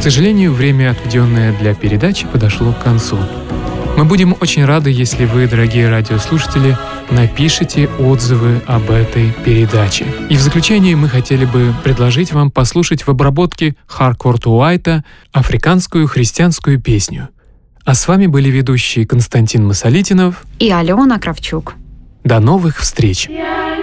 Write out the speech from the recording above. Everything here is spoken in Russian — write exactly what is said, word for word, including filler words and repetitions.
сожалению, время, отведенное для передачи, подошло к концу. Мы будем очень рады, если вы, дорогие радиослушатели, напишите отзывы об этой передаче. И в заключение мы хотели бы предложить вам послушать в обработке Харкорта Уайта африканскую христианскую песню. А с вами были ведущие Константин Масолитинов и Алена Кравчук. До новых встреч!